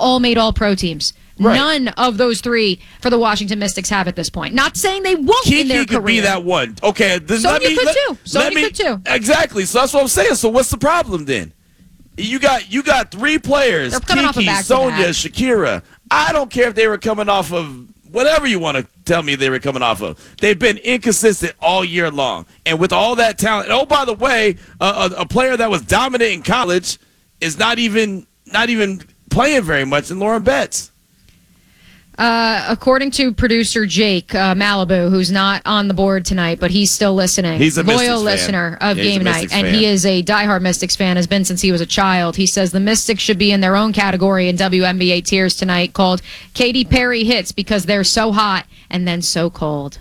all made all-pro teams. Right. None of those 3 for the Washington Mystics have at this point. Not saying they won't in their Kiki could career. be that one. Okay, then Sonya could too. Sonya could too. Exactly. So that's what I'm saying. So what's the problem then? You got 3 players. They're coming off a Kiki, back-to-back. Sonya, Shakira. I don't care if they were coming off of whatever you want to tell me they were coming off of. They've been inconsistent all year long. And with all that talent, oh, by the way, a player that was dominant in college is not even playing very much in Lauren Betts. According to producer Jake Malibu, who's not on the board tonight, but he's still listening. He's a loyal Mystics listener fan. of Yeah, he's a Game Night, Mystics and fan. he is a diehard Mystics fan, has been since he was a child. He says the Mystics should be in their own category in WNBA tiers tonight called Katy Perry hits because they're so hot and then so cold.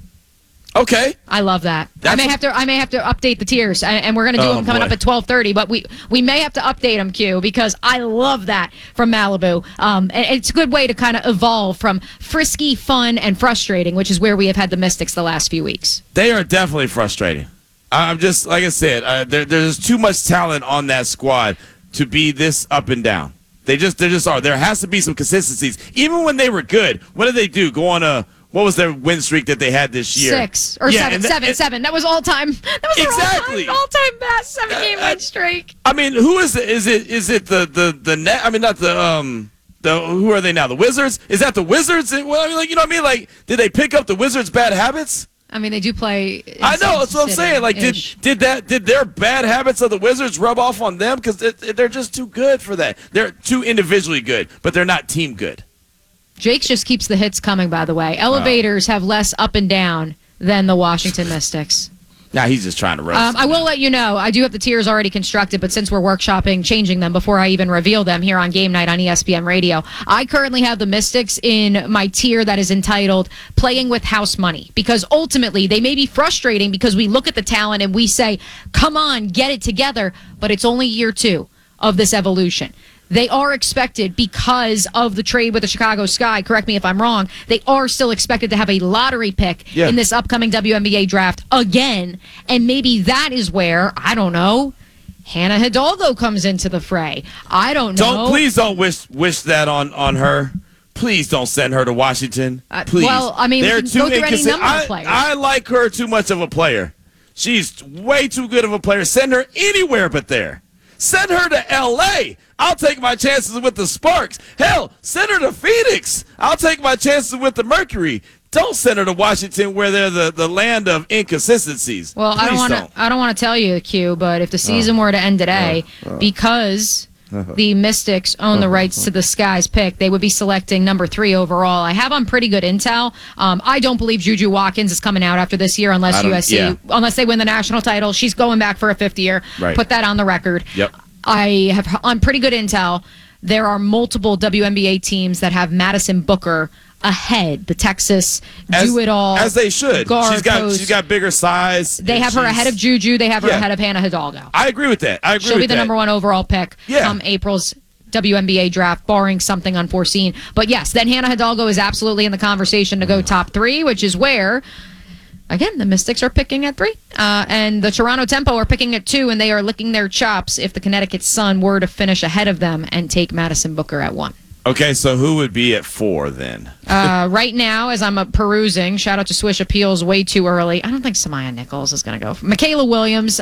Okay. I love that. I may have to update the tiers, and we're going to do them coming up at 12:30. But we may have to update them, Q, because I love that from Malibu. And it's a good way to kind of evolve from frisky, fun, and frustrating, which is where we have had the Mystics the last few weeks. They are definitely frustrating. I'm just, like I said, there's too much talent on that squad to be this up and down. They just are. There has to be some consistencies. Even when they were good, what did they do? Go on what was their win streak that they had this year? 6 or 7. That was all time. That was exactly all time best 7-game win streak. I mean, who is it? Is it the net? I mean, not the who are they now? The Wizards? Is that the Wizards? Well, I mean, like, you know what I mean? Like, did they pick up the Wizards' bad habits? I mean, they do play. I know, that's what I'm saying. Like, did their bad habits of the Wizards rub off on them? Because they're just too good for that. They're too individually good, but they're not team good. Jake just keeps the hits coming, by the way. Elevators have less up and down than the Washington Mystics. Nah, he's just trying to roast. I will let you know, I do have the tiers already constructed, but since we're workshopping changing them before I even reveal them here on Game Night on ESPN Radio, I currently have the Mystics in my tier that is entitled Playing with House Money, because ultimately they may be frustrating because we look at the talent and we say, come on, get it together, but it's only year 2 of this evolution. They are expected, because of the trade with the Chicago Sky, correct me if I'm wrong, they are still expected to have a lottery pick in this upcoming WNBA draft again. And maybe that is where, I don't know, Hannah Hidalgo comes into the fray. I don't know. Please don't wish that on her. Please don't send her to Washington. Please. Well, I mean, they're too go through any number of players. I like her too much of a player. She's way too good of a player. Send her anywhere but there. Send her to L.A. I'll take my chances with the Sparks. Hell, send her to Phoenix. I'll take my chances with the Mercury. Don't send her to Washington, where they're the land of inconsistencies. Well, Please I don't want to tell you, Q, but if the season were to end today, because the Mystics own the rights to the Sky's pick, they would be selecting number 3 overall. I have on pretty good intel. I don't believe Juju Watkins is coming out after this year unless unless they win the national title. She's going back for a 5th year. Right. Put that on the record. Yep. I have on pretty good intel. There are multiple WNBA teams that have Madison Booker ahead. The Texas do-it-all. As they should. She's She's got bigger size. They have her ahead of Juju. They have her ahead of Hannah Hidalgo. I agree with that. She'll be the number 1 overall pick come April's WNBA draft, barring something unforeseen. But yes, then Hannah Hidalgo is absolutely in the conversation to go top 3, which is where, again, the Mystics are picking at 3. And the Toronto Tempo are picking at 2, and they are licking their chops if the Connecticut Sun were to finish ahead of them and take Madison Booker at 1. Okay, so who would be at 4 then? Right now, as I'm perusing, shout out to Swish Appeals, way too early. I don't think Samaya Nichols is going to go. Michaela Williams.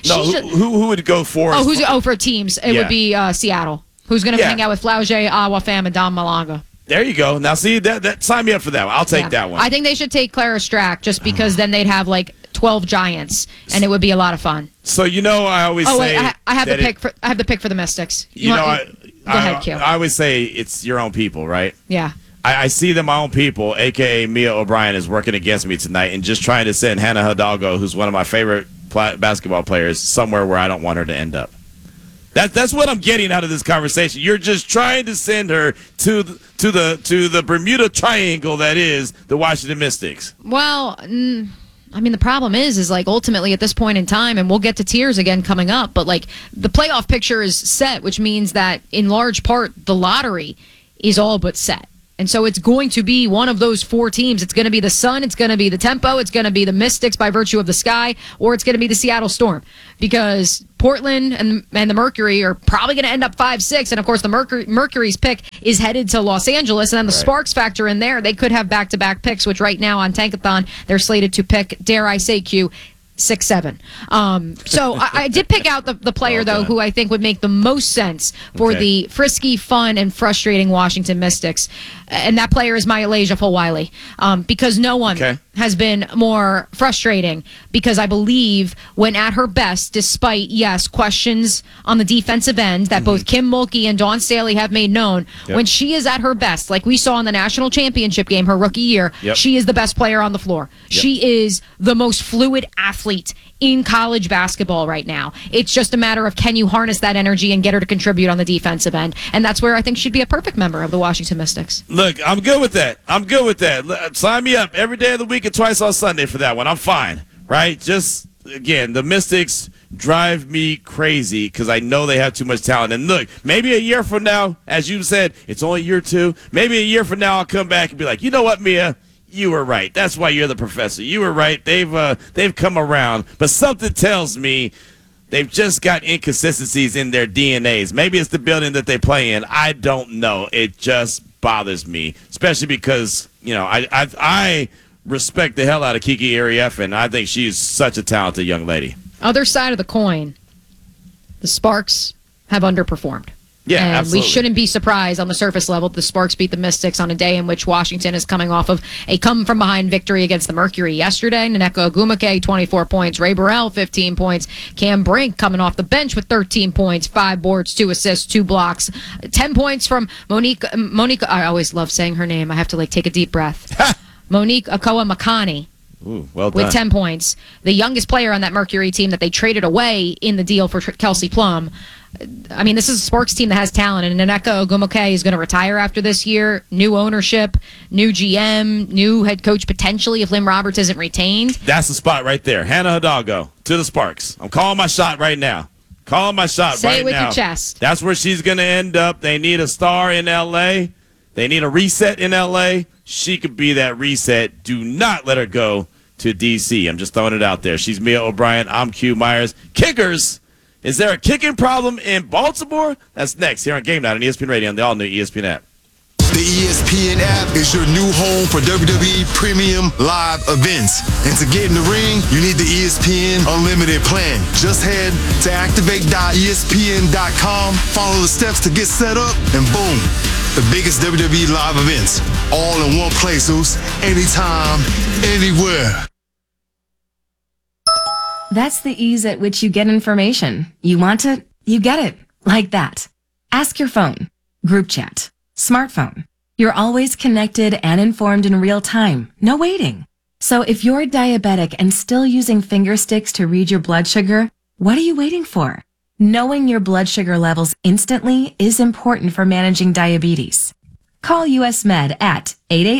Who would go 4? For teams? It would be Seattle. Who's going to hang out with Flau'jae, Awa Pham, and Dom Malonga. There you go. Now, see, that sign me up for that one. I'll take that one. I think they should take Clara Strack just because then they'd have like 12 Giants, and it would be a lot of fun. So, I always say... I have the pick for the Mystics. Go ahead, Q. I always say it's your own people, right? Yeah. I see that my own people, a.k.a. Mia O'Brien, is working against me tonight and just trying to send Hannah Hidalgo, who's one of my favorite basketball players, somewhere where I don't want her to end up. That's what I'm getting out of this conversation. You're just trying to send her to the Bermuda Triangle that is the Washington Mystics. Well, I mean, the problem is like ultimately at this point in time, and we'll get to tiers again coming up, but like the playoff picture is set, which means that in large part the lottery is all but set. And so it's going to be one of those four teams. It's going to be the Sun, it's going to be the Tempo, it's going to be the Mystics by virtue of the Sky, or it's going to be the Seattle Storm. Because Portland and the Mercury are probably going to end up 5-6. And, of course, the Mercury's pick is headed to Los Angeles. And then the Sparks factor in there. They could have back-to-back picks, which right now on Tankathon, they're slated to pick, dare I say, 6-7. So I did pick out the player, though, who I think would make the most sense for the frisky, fun, and frustrating Washington Mystics. And that player is Myalasia Fulwiley. Because no one has been more frustrating, because I believe when at her best, despite, yes, questions on the defensive end that both Kim Mulkey and Dawn Staley have made known, when she is at her best, like we saw in the national championship game her rookie year, she is the best player on the floor. She is the most fluid athlete in college basketball right now. It's just a matter of, can you harness that energy and get her to contribute on the defensive end? And that's where I think she'd be a perfect member of the Washington Mystics. Look, I'm good with that. Sign me up every day of the week and twice on Sunday for that one. I'm fine, right? Just, again, the Mystics drive me crazy because I know they have too much talent. And look, maybe a year from now, as you said, it's only year 2. Maybe a year from now I'll come back and be like, you know what, Mia? You were right. That's why you're the professor. You were right. They've come around. But something tells me they've just got inconsistencies in their DNAs. Maybe it's the building that they play in. I don't know. It just bothers me, especially because, I respect the hell out of Kiki Arief, I think she's such a talented young lady. Other side of the coin, the Sparks have underperformed. Yeah, and absolutely. We shouldn't be surprised on the surface level. The Sparks beat the Mystics on a day in which Washington is coming off of a come-from-behind victory against the Mercury yesterday. Naneka Ogumake, 24 points. Ray Burrell, 15 points. Cam Brink coming off the bench with 13 points, 5 boards, 2 assists, 2 blocks. 10 points from Monique. I always love saying her name. I have to take a deep breath. Monique Akoa Makani. Ooh, well done. With 10 points. The youngest player on that Mercury team that they traded away in the deal for Kelsey Plum. I mean, this is a Sparks team that has talent, and Naneka Ogumake is going to retire after this year. New ownership, new GM, new head coach potentially if Lynn Roberts isn't retained. That's the spot right there. Hannah Hidalgo to the Sparks. I'm calling my shot right now. Say it with your chest. That's where she's going to end up. They need a star in L.A. They need a reset in L.A. She could be that reset. Do not let her go to D.C. I'm just throwing it out there. She's Mia O'Brien. I'm Q Myers. Kickers. Is there a kicking problem in Baltimore? That's next here on Game Night on ESPN Radio on the all-new ESPN app. The ESPN app is your new home for WWE Premium Live events. And to get in the ring, you need the ESPN Unlimited plan. Just head to activate.espn.com, follow the steps to get set up, and boom, the biggest WWE live events, all in one place, Zeus, anytime, anywhere. That's the ease at which you get information. You want it, you get it. Like that. Ask your phone. Group chat. Smartphone. You're always connected and informed in real time. No waiting. So if you're diabetic and still using finger sticks to read your blood sugar, what are you waiting for? Knowing your blood sugar levels instantly is important for managing diabetes. Call US Med at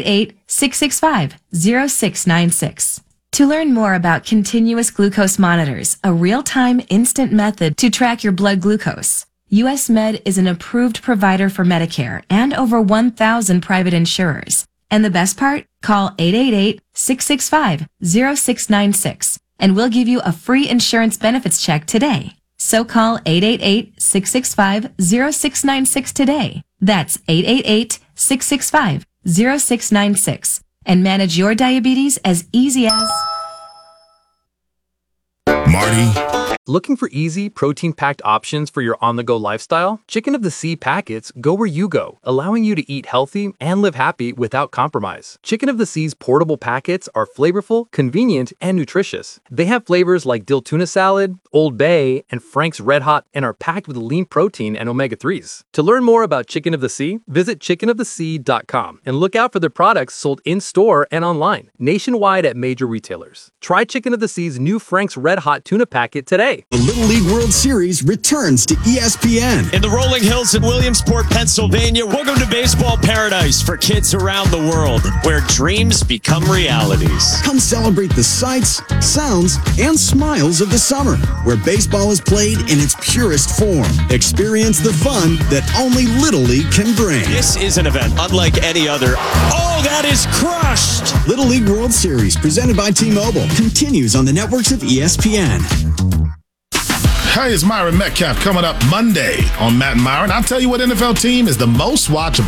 888-665-0696. To learn more about continuous glucose monitors, a real-time instant method to track your blood glucose, US Med is an approved provider for Medicare and over 1,000 private insurers. And the best part? Call 888-665-0696 and we'll give you a free insurance benefits check today. So call 888-665-0696 today. That's 888-665-0696 and manage your diabetes as easy as... Marty. Looking for easy, protein-packed options for your on-the-go lifestyle? Chicken of the Sea packets go where you go, allowing you to eat healthy and live happy without compromise. Chicken of the Sea's portable packets are flavorful, convenient, and nutritious. They have flavors like dill tuna salad, Old Bay, and Frank's Red Hot, and are packed with lean protein and omega-3s. To learn more about Chicken of the Sea, visit chickenofthesea.com and look out for their products sold in-store and online, nationwide at major retailers. Try Chicken of the Sea's new Frank's Red Hot tuna packet today. today. The Little League World Series returns to ESPN. In the rolling hills in Williamsport, Pennsylvania, welcome to baseball paradise for kids around the world, where dreams become realities. Come celebrate the sights, sounds, and smiles of the summer, where baseball is played in its purest form. Experience the fun that only Little League can bring. This is an event unlike any other. Oh, that is crushed! Little League World Series, presented by T-Mobile, continues on the networks of ESPN. Hey, it's Myron Metcalf coming up Monday on Matt and Myron. I'll tell you what NFL team is the most watchable.